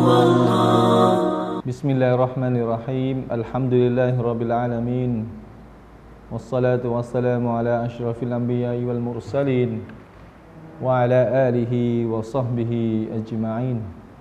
بسم الله الرحمن الرحيم الحمد لله رب العالمين والصلاة والسلام على أشرف الأنبياء والمرسلين وعلى آله وصحبه أجمعين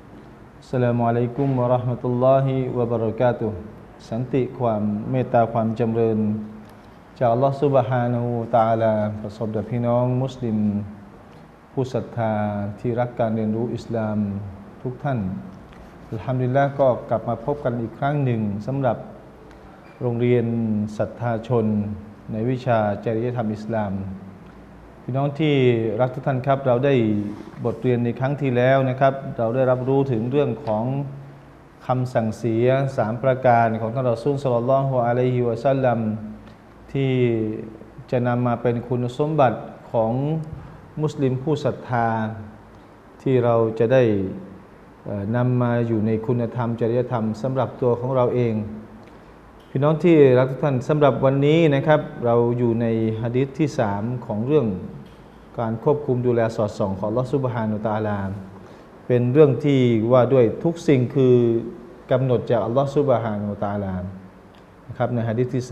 السلام عليكم ورحمة الله وبركاته สันติความเมตตาความจำเริญจากอัลลอฮฺซุบฮานะฮูวะตะอาลาประสบแด่พี่น้องมุสลิมผู้ศรัทธาที่รักการเรียนรู้อิสลามทุกท่านอัลฮัมดุลิลละห์ก็กลับมาพบกันอีกครั้งหนึ่งสำหรับโรงเรียนศรัทธาชนในวิชาจริยธรรมอิสลามพี่น้องที่รักทุกท่านครับเราได้บทเรียนในครั้งที่แล้วนะครับเราได้รับรู้ถึงเรื่องของคำสั่งเสีย3ประการของท่านรอซูลศ็อลลัลลอฮุอะลัยฮิวะซัลลัมที่จะนำมาเป็นคุณสมบัติของมุสลิมผู้ศรัทธาที่เราจะได้นำมาอยู่ในคุณธรรมจริยธรรมสำหรับตัวของเราเองพี่น้องที่รักทุกท่านสำหรับวันนี้นะครับเราอยู่ในหะดีษที่3ของเรื่องการควบคุมดูแลสอดส่องของอัลเลาะห์ซุบฮานะฮูวะตะอาลาเป็นเรื่องที่ว่าด้วยทุกสิ่งคือกำหนดจากอัลเลาะห์ซุบฮานะฮูวะตะอาลานะครับในหะดีษที่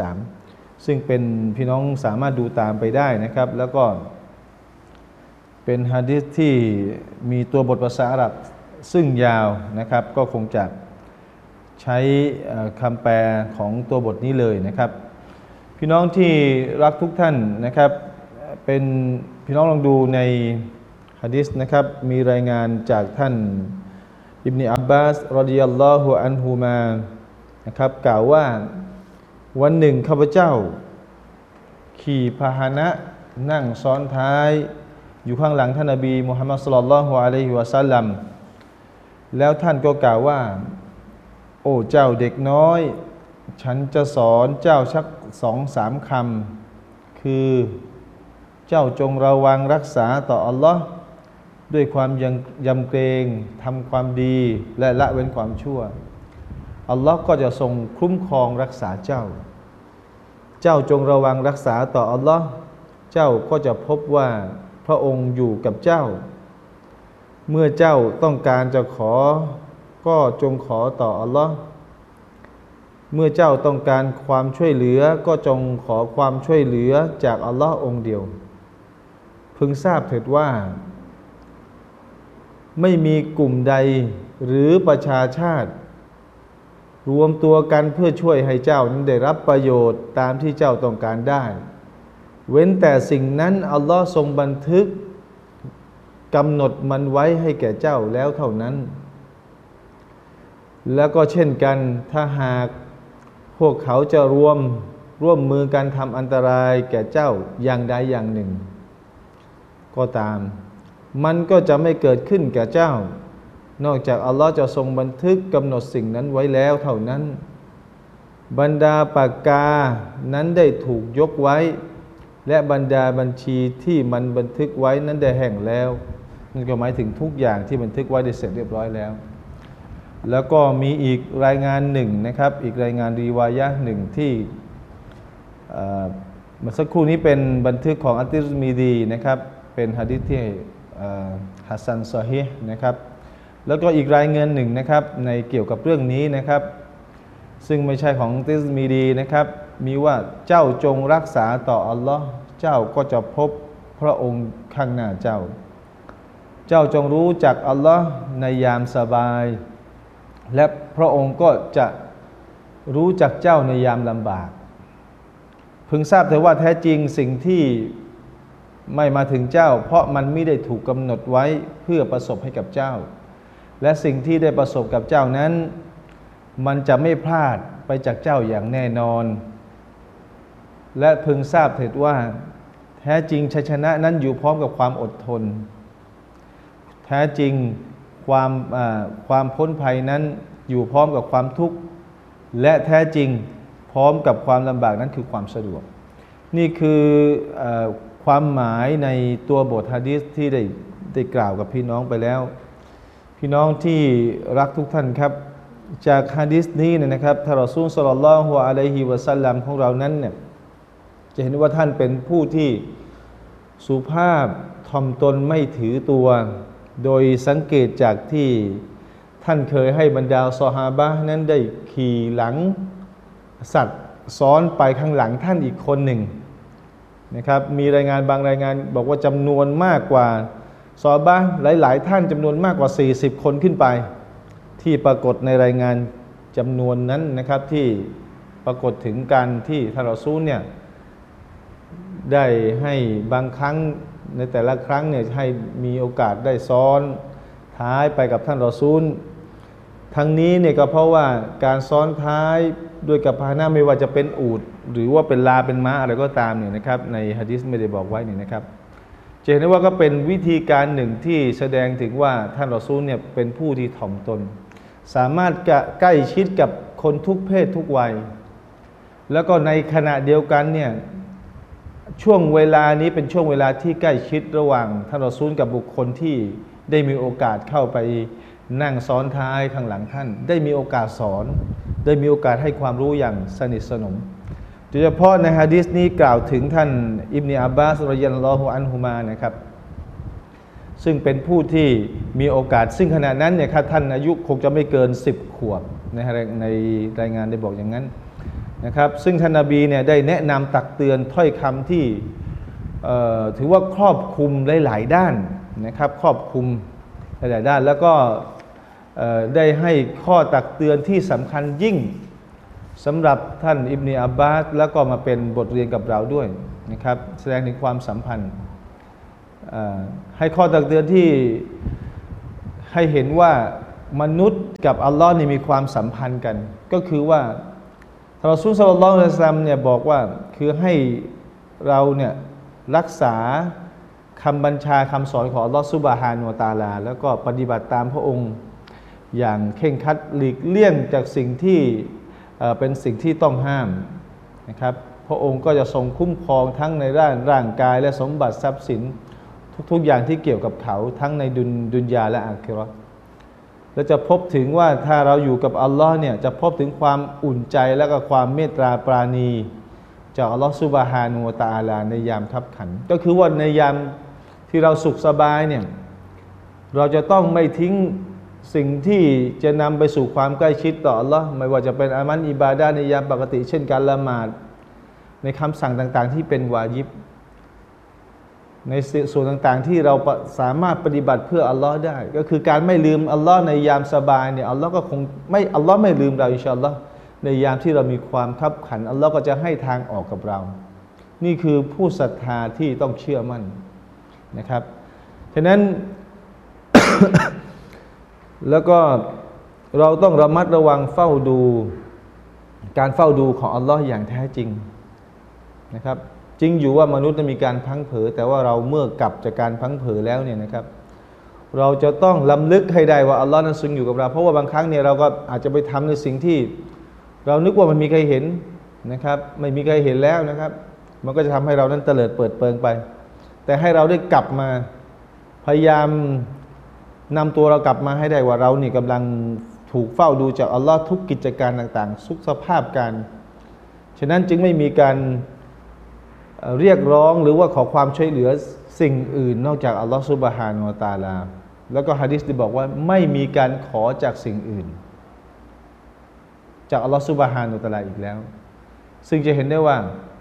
3ซึ่งเป็นพี่น้องสามารถดูตามไปได้นะครับแล้วก็เป็นหะดีษที่มีตัวบทภาษาอาหรับซึ่งยาวนะครับก็คงจะใช้คำแปลของตัวบทนี้เลยนะครับพี่น้องที่รักทุกท่านนะครับเป็นพี่น้องลองดูในหะดีษนะครับมีรายงานจากท่านอิบนุอับบาสรอฎิยัลลอฮุอันฮุมานะครับกล่าวว่าวันหนึ่งข้าพเจ้าขี่พาหนะนั่งซ้อนท้ายอยู่ข้างหลังท่านนบีมุฮัมมัดศ็อลลัลลอฮุอะลัยฮิวะซัลลัมแล้วท่านก็กล่าวว่าโอ้เจ้าเด็กน้อยฉันจะสอนเจ้าสัก2-3 คำคือเจ้าจงระวังรักษาต่ออัลลอฮ์ด้วยความยำเกรงทำความดีและละเว้นความชั่วอัลลอฮ์ก็จะทรงคุ้มครองรักษาเจ้าเจ้าจงระวังรักษาต่ออัลลอฮ์เจ้าก็จะพบว่าพระองค์อยู่กับเจ้าเมื่อเจ้าต้องการจะขอก็จงขอต่ออัลลอฮ์เมื่อเจ้าต้องการความช่วยเหลือก็จงขอความช่วยเหลือจากอัลลอฮ์องค์เดียวพึงทราบเถิดว่าไม่มีกลุ่มใดหรือประชาชาติรวมตัวกันเพื่อช่วยให้เจ้านั้นได้รับประโยชน์ตามที่เจ้าต้องการได้เว้นแต่สิ่งนั้นอัลลอฮ์ทรงบันทึกกำหนดมันไว้ให้แก่เจ้าแล้วเท่านั้นแล้วก็เช่นกันถ้าหากพวกเขาจะร่วมมือกันทำอันตรายแก่เจ้าอย่างใดอย่างหนึ่งก็ตามมันก็จะไม่เกิดขึ้นแก่เจ้านอกจากอัลลอฮ์จะทรงบันทึกกำหนดสิ่งนั้นไว้แล้วเท่านั้นบรรดาปากกานั้นได้ถูกยกไว้และบรรดาบัญชีที่มันบันทึกไว้นั้นได้แห้งแล้วนั่นก็หมายถึงทุกอย่างที่บันทึกไว้ได้เสร็จเรียบร้อยแล้วแล้วก็มีอีกรายงานหนึ่งนะครับอีกรายงานรีวายะห์หนึ่งที่เมื่อสักครู่นี้เป็นบันทึกของอัตติรมิดีนะครับเป็นหะดีษที่ฮัสซันซอฮีฮ์นะครับแล้วก็อีกรายงานหนึ่งนะครับในเกี่ยวกับเรื่องนี้นะครับซึ่งไม่ใช่ของอัตติรมิดีนะครับมีว่าเจ้าจงรักษาต่ออัลลอฮ์เจ้าก็จะพบพระองค์ข้างหน้าเจ้าเจ้าจงรู้จักอัลลอฮ์ในยามสบายและพระองค์ก็จะรู้จักเจ้าในยามลำบากพึงทราบเถิดว่าแท้จริงสิ่งที่ไม่มาถึงเจ้าเพราะมันไม่ได้ถูกกำหนดไว้เพื่อประสบให้กับเจ้าและสิ่งที่ได้ประสบกับเจ้านั้นมันจะไม่พลาดไปจากเจ้าอย่างแน่นอนและพึงทราบเถิดว่าแท้จริงชัยชนะนั้นอยู่พร้อมกับความอดทนแท้จริงความพ้นภัยนั้นอยู่พร้อมกับความทุกข์และแท้จริงพร้อมกับความลำบากนั้นคือความสะดวกนี่คือความหมายในตัวบทหะดีษที่ได้กล่าวกับพี่น้องไปแล้วพี่น้องที่รักทุกท่านครับจากหะดีษนี้นะครับท่านรอซูลศ็อลลัลลอฮุอะลัยฮิวะซัลลัมของเรานั้นเนี่ยจะเห็นว่าท่านเป็นผู้ที่สุภาพถ่อมตนไม่ถือตัวโดยสังเกตจากที่ทท่านเคยให้บรรดาซอฮาบะห์นั้นได้ขี่หลังสัตว์ซ้อนไปข้างหลังท่านอีกคนหนึ่งนะครับมีรายงานบางรายงานบอกว่าจำนวนมากกว่าซอฮาบะห์หลายๆท่านจำนวนมากกว่า40คนขึ้นไปที่ปรากฏในรายงานจำนวนนั้นนะครับที่ปรากฏถึงการที่ท่านรอซูลเนี่ยได้ให้บางครั้งในแต่ละครั้งเนี่ยให้มีโอกาสได้ซ้อนท้ายไปกับท่านรอซูลทั้งนี้เนี่ยก็เพราะว่าการซ้อนท้ายด้วยกับพาหนะไม่ว่าจะเป็นอูฐหรือว่าเป็นลาเป็นม้าอะไรก็ตามเนี่ยนะครับในหะดีษไม่ได้บอกไว้เนี่ยนะครับจะเห็นได้ว่าก็เป็นวิธีการหนึ่งที่แสดงถึงว่าท่านรอซูลเนี่ยเป็นผู้ที่ถ่อมตนสามารถใกล้ชิดกับคนทุกเพศทุกวัยแล้วก็ในขณะเดียวกันเนี่ยช่วงเวลานี้เป็นช่วงเวลาที่ใกล้ชิดระหว่างท่านรอซูลกับบุคคลที่ได้มีโอกาสเข้าไปนั่งซ้อนท้ายข้างหลังท่านได้มีโอกาสสอนได้มีโอกาสให้ความรู้อย่างสนิทสนมโดยเฉพาะในหะดีษนี้กล่าวถึงท่านอิบนุอับบาสรอฎิยัลลอฮุอันฮุมานะครับซึ่งเป็นผู้ที่มีโอกาสซึ่งขณะนั้นเนี่ยครับท่านอายุคงจะไม่เกิน10 ขวบในรายงานได้บอกอย่างนั้นนะครับซึ่งท่านนบีเนี่ยได้แนะนำตักเตือนถ้อยคำที่ถือว่าครอบคลุมหลายๆด้านนะครับครอบคลุมหลายๆด้านแล้วก็ได้ให้ข้อตักเตือนที่สำคัญยิ่งสำหรับท่านอิบนุอับบาสแล้วก็มาเป็นบทเรียนกับเราด้วยนะครับแสดงถึงความสัมพันธ์ให้ข้อตักเตือนที่ให้เห็นว่ามนุษย์กับอัลลอฮ์นี่มีความสัมพันธ์กันก็คือว่าท่านรอซูล ศ็อลลัลลอฮุอะลัยฮิวะซัลลัมเนี่ยบอกว่าคือให้เราเนี่ยรักษาคำบัญชาคำสอนของอัลลอฮ์ซุบฮานะฮูวะตะอาลาแล้วก็ปฏิบัติตามพระองค์อย่างเคร่งครัดหลีกเลี่ยงจากสิ่งที่เป็นสิ่งที่ต้องห้ามนะครับพระองค์ก็จะทรงคุ้มครองทั้งในร่างกายและสมบัติทรัพย์สินทุกๆอย่างที่เกี่ยวกับเขาทั้งในดุนยาและอาคิเราะห์และจะพบถึงว่าถ้าเราอยู่กับอัลลอฮ์เนี่ยจะพบถึงความอุ่นใจและก็ความเมตตาปราณีจากอัลลอฮ์ซุบฮานะฮูวะตะอาลาในยามคับขันก็คือว่าในยามที่เราสุขสบายเนี่ยเราจะต้องไม่ทิ้งสิ่งที่จะนำไปสู่ความใกล้ชิดต่ออัลลอฮ์ไม่ว่าจะเป็นอามันอิบาดะห์ในยามปกติเช่นการละหมาดในคำสั่งต่างๆที่เป็นวาญิบในส่วนต่างๆที่เราสามารถปฏิบัติเพื่ออัลลอฮ์ได้ก็คือการไม่ลืมอัลลอฮ์ในยามสบายเนี่ยอัลลอฮ์ก็คงไม่อัลลอฮ์ไม่ลืมเราอินชาอัลลอฮ์ในยามที่เรามีความคับขันอัลลอฮ์ก็จะให้ทางออกกับเรานี่คือผู้ศรัทธาที่ต้องเชื่อมั่นนะครับฉะนั้น แล้วก็เราต้องระมัดระวังเฝ้าดูการเฝ้าดูของอัลลอฮ์อย่างแท้จริงนะครับจริงอยู่ว่ามนุษย์มีการพลั้งเผลอแต่ว่าเราเมื่อกลับจากการพลั้งเผลอแล้วเนี่ยนะครับเราจะต้องลำลึกให้ได้ว่าอัลลอฮ์นั้นทรงอยู่กับเราเพราะว่าบางครั้งเนี่ยเราก็อาจจะไปทำในสิ่งที่เรานึกว่ามันมีใครเห็นนะครับไม่มีใครเห็นแล้วนะครับมันก็จะทำให้เรานั้นเตลิดเปิดเปิงไปแต่ให้เราได้กลับมาพยายามนำตัวเรากลับมาให้ได้ว่าเรานี่กำลังถูกเฝ้าดูจากอัลลอฮ์ทุกกิจการต่างๆทุกสภาพการฉะนั้นจึงไม่มีการเรียกร้องหรือว่าขอความช่วยเหลือสิ่งอื่นนอกจากอัลลอฮ์ซุบฮานะฮูวะตะอาลาแล้วก็หะดีษที่บอกว่าไม่มีการขอจากสิ่งอื่นจากอัลลอฮ์ซุบฮานะฮูวะตะอาลาอีกแล้วซึ่งจะเห็นได้ว่า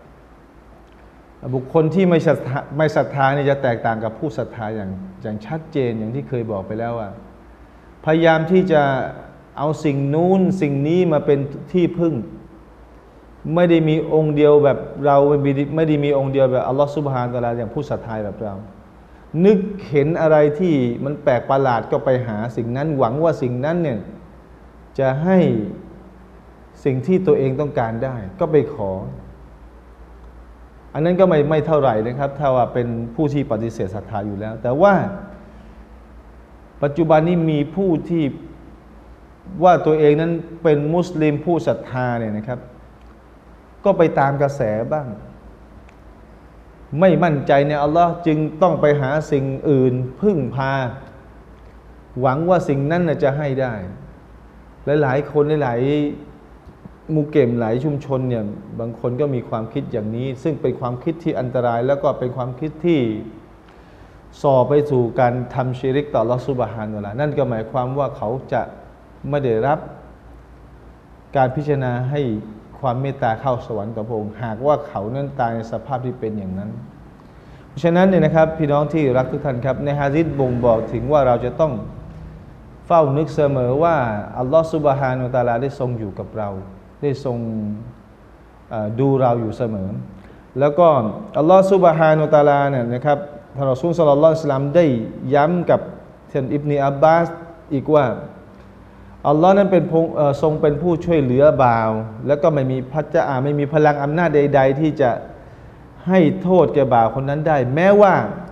บุคคลที่ไม่ศรัทธานี่จะแตกต่างกับผู้ศรัทธาอย่างชัดเจนอย่างที่เคยบอกไปแล้วว่าพยายามที่จะเอาสิ่งนู้นสิ่งนี้มาเป็นที่พึ่งไม่ได้มีองค์เดียวแบบเราไม่ได้มีองค์เดียวแบบอัลลอฮฺซุบฮานะฮูวะตะอาลาอย่างผู้ศรัทธาแบบเรานึกเห็นอะไรที่มันแปลกประหลาดก็ไปหาสิ่งนั้นหวังว่าสิ่งนั้นเนี่ยจะให้สิ่งที่ตัวเองต้องการได้ก็ไปขออันนั้นก็ไม่เท่าไหร่นะครับถ้าว่าเป็นผู้ที่ปฏิเสธศรัทธาอยู่แล้วแต่ว่าปัจจุบันนี้มีผู้ที่ว่าตัวเองนั้นเป็นมุสลิมผู้ศรัทธาเนี่ยนะครับก็ไปตามกระแสบ้างไม่มั่นใจในอัลลอฮ์จึงต้องไปหาสิ่งอื่นพึ่งพาหวังว่าสิ่งนั้นจะให้ได้หลายๆคนหลายมุเกมหลายชุมชนเนี่ยบางคนก็มีความคิดอย่างนี้ซึ่งเป็นความคิดที่อันตรายแล้วก็เป็นความคิดที่ส่อไปสู่การทำชิริกต่ออัลเลาะห์ซุบฮานะฮูวะตะอาลานั่นก็หมายความว่าเขาจะไม่ได้รับการพิจารณาให้ความเมตตาเข้าสวรรค์กับพระองค์หากว่าเขานั้นตายในสภาพที่เป็นอย่างนั้นเพราะฉะนั้นเนี่ยนะครับพี่น้องที่รักทุกท่านครับในหะดีษบ่งบอกถึงว่าเราจะต้องเฝ้านึกเสมอว่าอัลลอฮฺซุบฮานะฮูวะตะอาลาได้ทรงอยู่กับเราได้ทรงดูเราอยู่เสมอแล้วก็อัลลอฮฺซุบฮานะฮูวะตะอาลาเนี่ยนะครับท่านรอซูลศ็อลลัลลอฮุอะลัยฮิวะซัลลัมได้ย้ำกับท่านอิบนุอับบาสอีกว่าอัลลอฮ์นั้นเป็นทรงเป็นผู้ช่วยเหลือบ่าวแล้วก็ไม่มีพลังอำนาจใดๆที่จะให้โทษแก่บ่าวคนนั้นได้แม้ว่า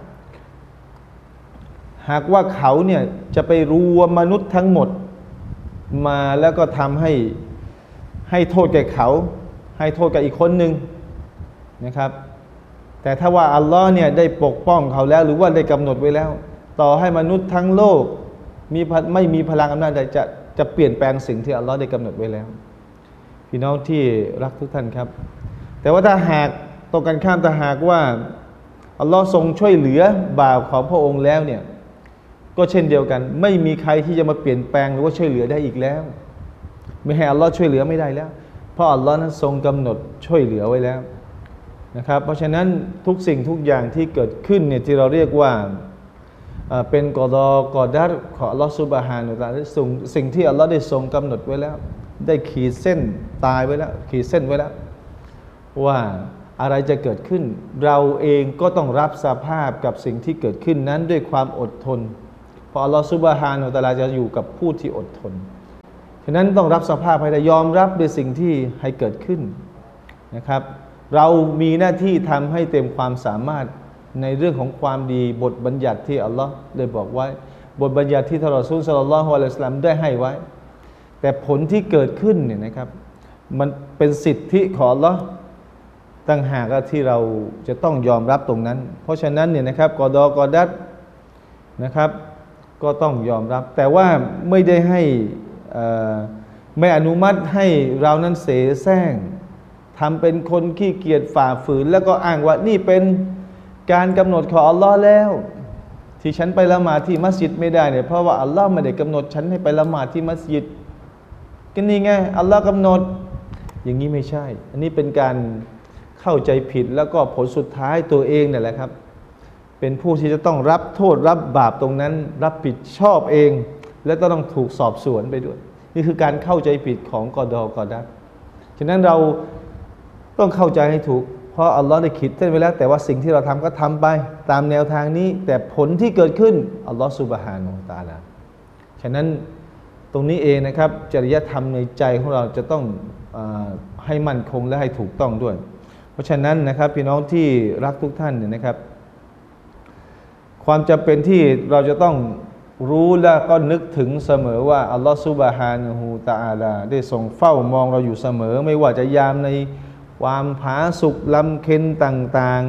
หากว่าเขาเนี่ยจะไปรวมมนุษย์ทั้งหมดมาแล้วก็ทำให้โทษแก่เขาให้โทษกับอีกคนหนึ่งนะครับแต่ถ้าว่าอัลลอฮ์เนี่ยได้ปกป้องเขาแล้วหรือว่าได้กำหนดไว้แล้วต่อให้มนุษย์ทั้งโลกไม่มีพลังอำนาจใดจะเปลี่ยนแปลงสิ่งที่อัลลอฮ์ได้กำหนดไว้แล้วพี่น้องที่รักทุกท่านครับแต่ว่าถ้าหากตรงกันข้ามถ้าหากว่าอัลลอฮ์ทรงช่วยเหลือบ่าวของพระองค์แล้วเนี่ยก็เช่นเดียวกันไม่มีใครที่จะมาเปลี่ยนแปลงหรือว่าช่วยเหลือได้อีกแล้วไม่ให้อัลลอฮ์ช่วยเหลือไม่ได้แล้วเพราะอัลลอฮ์นั้นทรงกำหนดช่วยเหลือไว้แล้วนะครับเพราะฉะนั้นทุกสิ่งทุกอย่างที่เกิดขึ้นเนี่ยที่เราเรียกว่าเป็นกอฎอกอดัรของอัลลอฮฺซุบฮานะฮูวะตะอาลาสิ่งที่อัลลอฮฺได้ทรงกำหนดไว้แล้วได้ขีดเส้นตายไว้แล้วขีดเส้นไว้แล้วว่าอะไรจะเกิดขึ้นเราเองก็ต้องรับสภาพกับสิ่งที่เกิดขึ้นนั้นด้วยความอดทนเพราะอัลลอฮฺซุบฮานะฮูวะตะอาลาจะอยู่กับผู้ที่อดทนฉะนั้นต้องรับสภาพให้ได้ยอมรับในสิ่งที่ให้เกิดขึ้นนะครับเรามีหน้าที่ทำให้เต็มความสามารถในเรื่องของความดีบทบัญญัติที่อัลลอฮ์ได้บอกไว้บทบัญญัติที่ท่านรอซูลศ็อลลัลลอฮุอะลัยฮิวะซัลลัมได้ให้ไว้แต่ผลที่เกิดขึ้นเนี่ยนะครับมันเป็นสิทธิของอัลลอฮ์ต่างหากที่เราจะต้องยอมรับตรงนั้นเพราะฉะนั้นเนี่ยนะครับกอฎอกอดัรนะครับก็ต้องยอมรับแต่ว่าไม่ได้ให้ไม่อนุมัติให้เรานั้นเสแสร้งทำเป็นคนขี้เกียจฝ่าฝืนแล้วก็อ้างว่านี่เป็นการกำหนดของอัลลอฮ์แล้วที่ฉันไปละหมาดที่มัสยิดไม่ได้เนี่ยเพราะว่าอัลลอฮ์ไม่ได้กำหนดฉันให้ไปละหมาดที่มัสยิดก็นี่ไงอัลลอฮ์กำหนดอย่างนี้ไม่ใช่อันนี้เป็นการเข้าใจผิดแล้วก็ผลสุดท้ายตัวเองเนี่ยแหละครับเป็นผู้ที่จะต้องรับโทษรับบาปตรงนั้นรับผิดชอบเองและต้องถูกสอบสวนไปด้วยนี่คือการเข้าใจผิดของกอฎอกอดัรฉะนั้นเราต้องเข้าใจให้ถูกเพราะอัลลอฮ์ได้ขีดเส้นไว้แล้วแต่ว่าสิ่งที่เราทำก็ทำไปตามแนวทางนี้แต่ผลที่เกิดขึ้นอัลลอฮ์ซุบฮานะฮูวะตะอาลาฉะนั้นตรงนี้เองนะครับจริยธรรมในใจของเราจะต้องให้มั่นคงและให้ถูกต้องด้วยเพราะฉะนั้นนะครับพี่น้องที่รักทุกท่านเนี่ยนะครับความจำเป็นที่เราจะต้องรู้และก็นึกถึงเสมอว่าอัลลอฮ์ซุบฮานะฮูวะตะอาลาได้ทรงเฝ้ามองเราอยู่เสมอไม่ว่าจะยามในความผาสุกลำเค็ญต่าง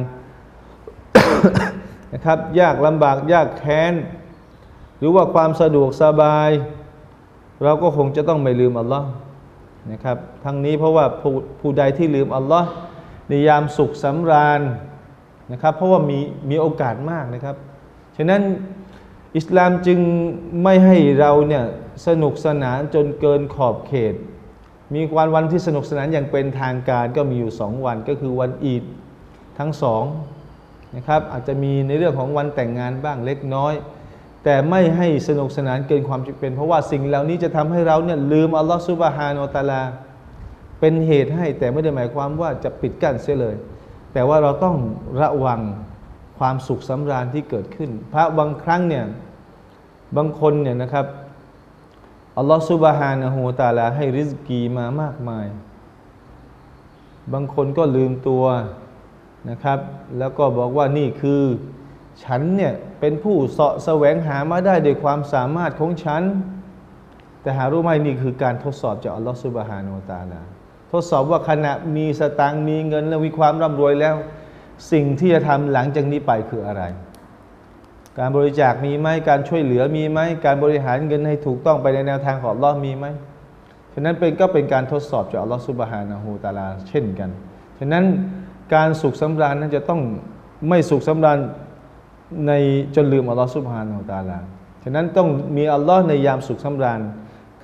ๆ นะครับยากลำบากยากแค้นหรือว่าความสะดวกสบายเราก็คงจะต้องไม่ลืมอัลลอฮ์นะครับทั้งนี้เพราะว่าผู้ใดที่ลืมอัลลอฮ์ในยามสุขสำราญนะครับเพราะว่ามีโอกาสมากนะครับฉะนั้นอิสลามจึงไม่ให้เราเนี่ยสนุกสนานจนเกินขอบเขตมีวันที่สนุกสนานอย่างเป็นทางการก็มีอยู่2วันก็คือวันอีดทั้งสองนะครับอาจจะมีในเรื่องของวันแต่งงานบ้างเล็กน้อยแต่ไม่ให้สนุกสนานเกินความจำเป็นเพราะว่าสิ่งเหล่านี้จะทำให้เราเนี่ยลืมอัลลอฮฺซุบฮานะฮูวะตะอาลาเป็นเหตุให้แต่ไม่ได้หมายความว่าจะปิดกั้นเสียเลยแต่ว่าเราต้องระวังความสุขสำราญที่เกิดขึ้นเพราะบางครั้งเนี่ยบางคนเนี่ยนะครับอัลลอฮฺซุบฮานะฮูวะตะอาลาให้ริซกีมามากมายบางคนก็ลืมตัวนะครับแล้วก็บอกว่านี่คือฉันเนี่ยเป็นผู้เสาะแสวงหามาได้ด้วยความสามารถของฉันแต่หารู้ไหมนี่คือการทดสอบจากอัลลอฮฺซุบฮานะฮูวะตะอาลาทดสอบว่าขณะมีสตางค์มีเงินและมีความร่ำรวยแล้วสิ่งที่จะทำหลังจากนี้ไปคืออะไรการบริจาคมีไหมการช่วยเหลือมีไหมการบริหารเงินให้ถูกต้องไปในแนวทางของอัลลอฮ์มีไหมฉะนั้นก็เป็นการทดสอบจากอัลลอฮ์ซุบฮานะฮูวะตะอาลาเช่นกันฉะนั้นการสุขสำราญนั้นจะต้องไม่สุขสำราญในจนลืมอัลลอฮ์ซุบฮานะฮูวะตะอาลาฉะนั้นต้องมีอัลลอฮ์ในยามสุขสำราญ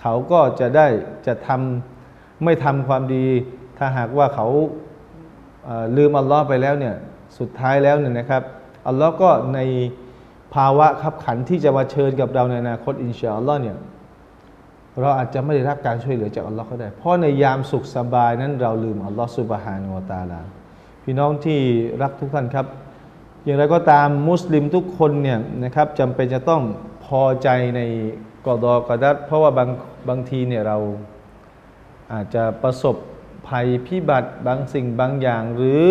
เขาก็จะไม่ทำความดี ถ้าหากว่าเขาลืมอัลลอฮ์ไปแล้วเนี่ยสุดท้ายแล้วเนี่ยนะครับอัลลอฮ์ก็ในภาวะขับขันที่จะมาเชิญกับเราในอนาคตอินชาอัลลอฮ์เนี่ยเราอาจจะไม่ได้รับการช่วยเหลือจากอัลลอฮ์ก็ได้เพราะในยามสุขสบายนั้นเราลืมอัลลอฮ์ซุบฮานะฮูวะตะอาลาพี่น้องที่รักทุกท่านครับอย่างไรก็ตามมุสลิมทุกคนเนี่ยนะครับจำเป็นจะต้องพอใจในกอฎอกอดัรเพราะว่าบางทีเนี่ยเราอาจจะประสบภัยพิบัติบางสิ่งบางอย่างหรือ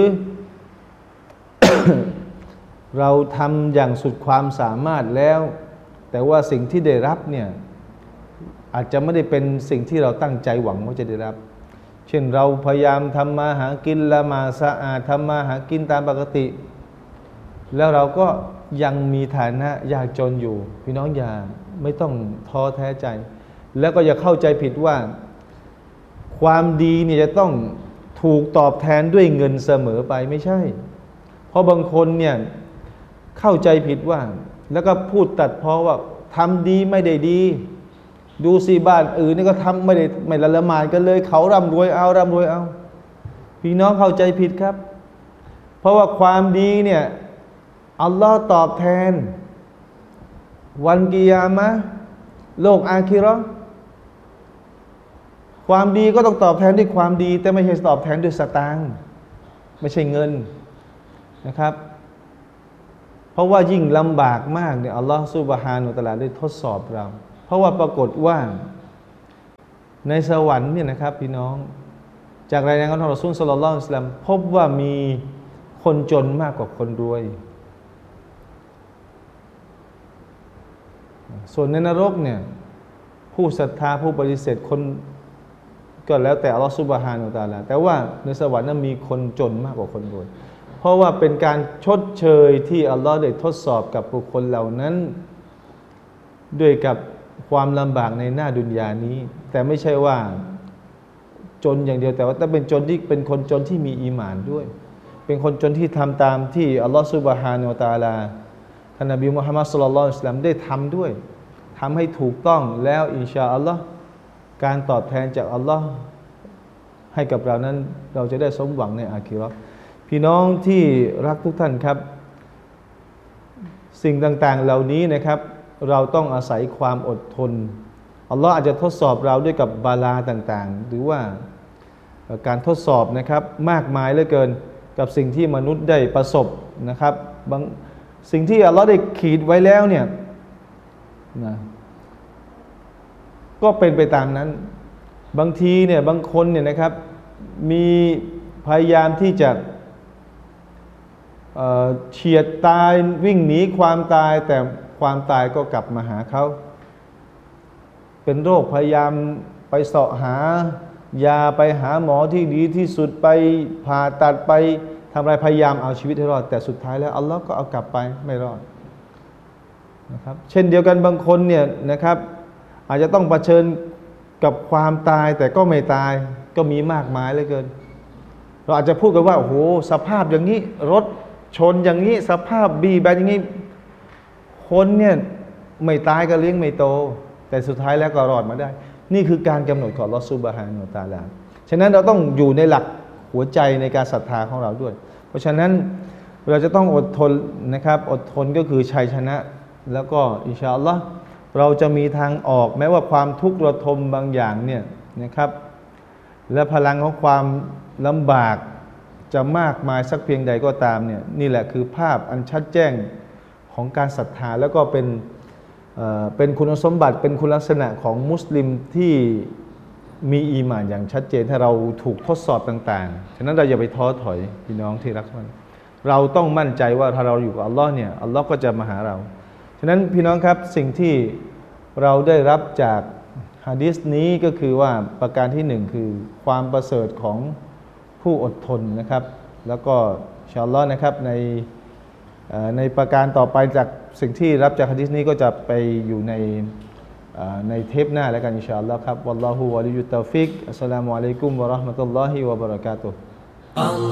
เราทำอย่างสุดความสามารถแล้วแต่ว่าสิ่งที่ได้รับเนี่ยอาจจะไม่ได้เป็นสิ่งที่เราตั้งใจหวังว่าจะได้รับเช่นเราพยายามทำมาหากินละหมาดสะอาดทำมาหากินตามปกติแล้วเราก็ยังมีฐานะยากจนอยู่พี่น้องอย่าไม่ต้องท้อแท้ใจแล้วก็อย่าเข้าใจผิดว่าความดีเนี่ยจะต้องถูกตอบแทนด้วยเงินเสมอไปไม่ใช่เพราะบางคนเนี่ยเข้าใจผิดว่าแล้วก็พูดตัดพ้อว่าทำดีไม่ได้ดีดูสิบ้านอื่นนี่ก็ทำไม่ละหมาดกันเลยเขาร่ำรวยเอาพี่น้องเข้าใจผิดครับเพราะว่าความดีเนี่ยอัลลอฮ์ตอบแทนวันกิยามะห์โลกอาคิเราะห์ความดีก็ต้องตอบแทนด้วยความดีแต่ไม่ใช่ตอบแทนด้วยสตางค์ไม่ใช่เงินนะครับเพราะว่ายิ่งลำบากมากเนี่ยอัลลอฮฺซุบฮานะฮูวะตะอาลาได้ทดสอบเราเพราะว่าปรากฏว่าในสวรรค์เนี่ยนะครับพี่น้องจากรายงานของท่านรอซูลศ็อลลัลลอฮุอะลัยฮิวะซัลลัมพบว่ามีคนจนมากกว่าคนรวยส่วนในนรกเนี่ยผู้ศรัทธาผู้ปฏิเสธคนก็แล้วแต่อัลลอฮฺซุบฮานะฮูวะตะอาลาแต่ว่าในสวรรค์นั้นมีคนจนมากกว่าคนรวยเพราะว่าเป็นการชดเชยที่อัลลอฮฺได้ทดสอบกับบุคคลเหล่านั้นด้วยกับความลำบากในหน้าดุนยานี้แต่ไม่ใช่ว่าจนอย่างเดียวแต่ว่าเป็นจนที่เป็นคนจนที่มีอีหม่านด้วยเป็นคนจนที่ทำตามที่อัลลอฮฺซุบฮานะฮูวะตะอาลาท่านนบีมุฮัมมัดศ็อลลัลลอฮุอะลัยฮิวะซัลลัมได้ทำด้วยทำให้ถูกต้องแล้วอินชาอัลลอฮ์การตอบแทนจากอัลลอฮ์ให้กับเรานั้นเราจะได้สมหวังในอาคิเราะห์พี่น้องที่รักทุกท่านครับสิ่งต่างๆเหล่านี้นะครับเราต้องอาศัยความอดทนอัลลอฮ์อาจจะทดสอบเราด้วยกับบาลาต่างๆหรือว่าการทดสอบนะครับมากมายเหลือเกินกับสิ่งที่มนุษย์ได้ประสบนะครับบางสิ่งที่อัลลอฮ์ได้ขีดไว้แล้วเนี่ยนะก็เป็นไปตามนั้นบางทีเนี่ยบางคนเนี่ยนะครับมีพยายามที่จะเฉียดตายวิ่งหนีความตายแต่ความตายก็กลับมาหาเขาเป็นโรคพยายามไปเสาะหายาไปหาหมอที่ดีที่สุดไปผ่าตัดไปทำอะไรพยายามเอาชีวิตให้รอดแต่สุดท้ายแล้วอัลลอฮ์ก็เอากลับไปไม่รอดนะครับเช่นเดียวกันบางคนเนี่ยนะครับอาจจะต้องเผชิญกับความตายแต่ก็ไม่ตายก็มีมากมายเหลือเกินเราอาจจะพูดกันว่าโอ้โหสภาพอย่างนี้รถชนอย่างนี้สภาพบีแบบอย่างนี้คนเนี่ยไม่ตายก็เลี้ยงไม่โตแต่สุดท้ายแล้วก็รอดมาได้นี่คือการกำหนดของอัลเลาะห์ซุบฮานะฮูวะตะอาลาฉะนั้นเราต้องอยู่ในหลักหัวใจในการศรัทธาของเราด้วยเพราะฉะนั้นเราจะต้องอดทนนะครับอดทนก็คือชัยชนะแล้วก็อินชาอัลลอฮ์เราจะมีทางออกแม้ว่าความทุกข์ระทมบางอย่างเนี่ยนะครับและพลังของความลำบากจะมากมายสักเพียงใดก็ตามเนี่ยนี่แหละคือภาพอันชัดแจ้งของการศรัทธาแล้วก็เป็นคุณสมบัติเป็นคุณลักษณะของมุสลิมที่มีอีหม่านอย่างชัดเจนถ้าเราถูกทดสอบต่างๆฉะนั้นเราอย่าไปท้อถอยพี่น้องที่รักมันเราต้องมั่นใจว่าถ้าเราอยู่กับอัลลอฮ์เนี่ยอัลลอฮ์ก็จะมาหาเราฉะนั้นพี่น้องครับสิ่งที่เราได้รับจากหะดีษนี้ก็คือว่าประการที่หนึ่งคือความประเสริฐของผู้อดทนนะครับแล้วก็อินชาอัลลอฮ์นะครับในประการต่อไปจากสิ่งที่รับจากหะดีษนี้ก็จะไปอยู่ในเทปหน้าแล้วกันอินชาอัลลอฮ์ครับวัลลอฮุวะลิยุตตอฟิกอัสสลามุอะลัยกุมวะเราะห์มะตุลลอฮิวะบะเราะกาตุฮ์